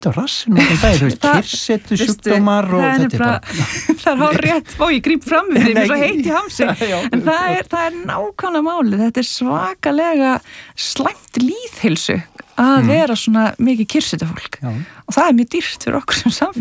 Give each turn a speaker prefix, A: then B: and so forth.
A: á rassinum á þeim daginn, kyrsetu sjúkdómar og þetta bara...
B: Það var rétt, ég gríp fram við því, svo heitt í hamsi, en það er nákvæmlega málið, þetta er svakalega slæmt lýðheilsu að vera svona mikið kyrsetufólk og það er mjög dýrt fyrir okkur sem samfélag.